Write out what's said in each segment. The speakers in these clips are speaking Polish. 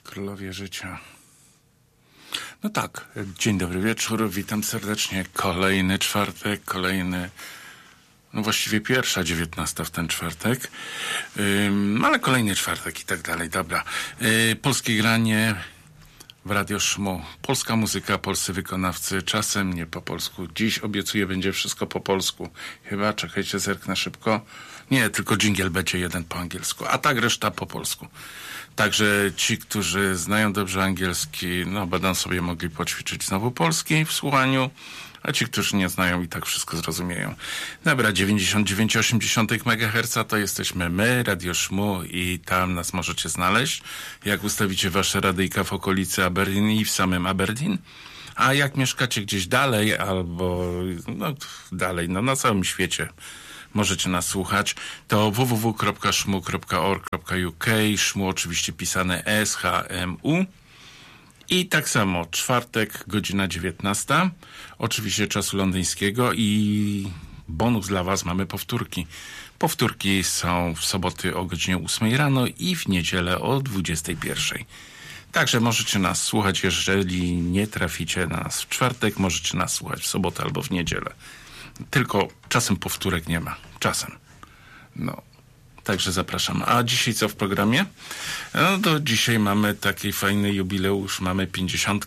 Królowie życia. No tak, dzień dobry wieczór, witam serdecznie. Kolejny czwartek, no właściwie pierwsza 19 w ten czwartek, ale kolejny czwartek i tak dalej, dobra. Polskie granie w Radio Szmu. Polska muzyka, polscy wykonawcy, czasem nie po polsku. Dziś obiecuję, będzie wszystko po polsku. Chyba, czekajcie, zerknę szybko. Nie, tylko dżingiel będzie jeden po angielsku, a tak reszta po polsku. Także ci, którzy znają dobrze angielski, no będą sobie mogli poćwiczyć znowu polski w słuchaniu, a ci, którzy nie znają i tak wszystko zrozumieją. Dobra, 99,8 MHz to jesteśmy my, Radio Szmu i tam nas możecie znaleźć. Jak ustawicie wasze radyjka w okolicy Aberdeen i w samym Aberdeen, a jak mieszkacie gdzieś dalej albo na całym świecie, możecie nas słuchać, to www.szmu.org.uk, szmu oczywiście pisane SHMU. I tak samo, czwartek, godzina 19, oczywiście czasu londyńskiego i bonus dla was, mamy powtórki. Powtórki są w soboty o godzinie 8 rano i w niedzielę o 21. Także możecie nas słuchać, jeżeli nie traficie na nas w czwartek, możecie nas słuchać w sobotę albo w niedzielę. Tylko czasem powtórek nie ma. Czasem. No. Także zapraszam. A dzisiaj co w programie? No to dzisiaj mamy taki fajny jubileusz. Mamy 50.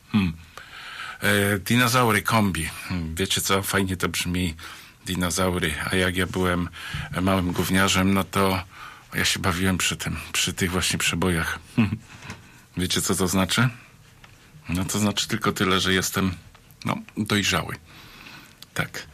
Dinozaury kombi. Wiecie co? Fajnie to brzmi. Dinozaury. A jak ja byłem małym gówniarzem, no to ja się bawiłem przy tych właśnie przebojach. Wiecie co to znaczy? No to znaczy tylko tyle, że jestem dojrzały. Tak.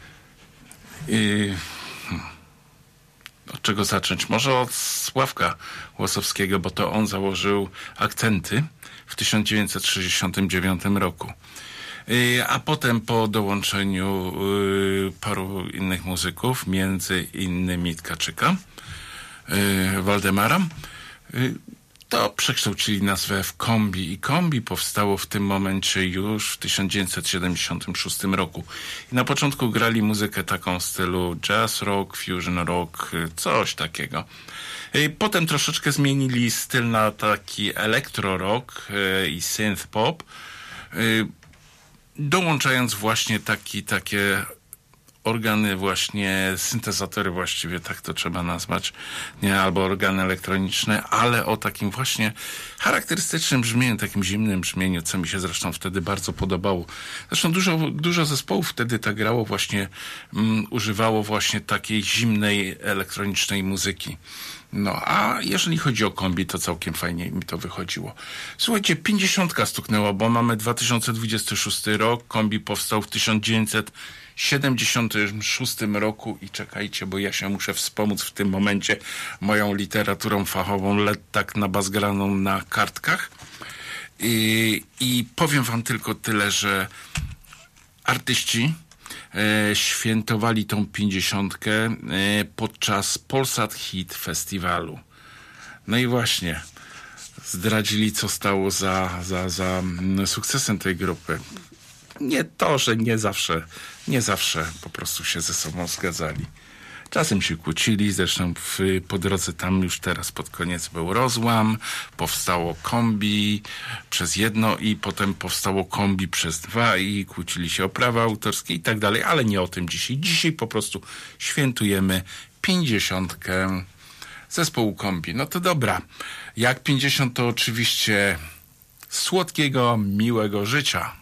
Od czego zacząć? Może od Sławka Łosowskiego, bo to on założył Akcenty w 1969 roku. A potem po dołączeniu paru innych muzyków, między innymi Tkaczyka, Waldemara, to przekształcili nazwę w Kombi i Kombi powstało w tym momencie już w 1976 roku. I na początku grali muzykę taką w stylu jazz rock, fusion rock, coś takiego. I potem troszeczkę zmienili styl na taki elektro rock i synth pop, dołączając właśnie takie organy właśnie, syntezatory właściwie, tak to trzeba nazwać, nie, albo organy elektroniczne, ale o takim właśnie charakterystycznym brzmieniu, takim zimnym brzmieniu, co mi się zresztą wtedy bardzo podobało. Zresztą dużo zespołów wtedy tak grało właśnie, używało właśnie takiej zimnej, elektronicznej muzyki. No, a jeżeli chodzi o kombi, to całkiem fajnie mi to wychodziło. Słuchajcie, 50 stuknęła, bo mamy 2026 rok, kombi powstał w 1976 roku i czekajcie, bo ja się muszę wspomóc w tym momencie moją literaturą fachową, tak nabazgraną na kartkach. I powiem wam tylko tyle, że artyści świętowali tą 50 podczas Polsat Hit Festiwalu. No i właśnie zdradzili, co stało za sukcesem tej grupy. Nie to, że nie zawsze po prostu się ze sobą zgadzali. Czasem się kłócili, zresztą po drodze tam już teraz pod koniec był rozłam, powstało kombi przez jedno i potem powstało kombi przez dwa i kłócili się o prawa autorskie i tak dalej, ale nie o tym dzisiaj. Dzisiaj po prostu świętujemy 50 zespołu kombi. No to dobra, jak 50 to oczywiście słodkiego, miłego życia.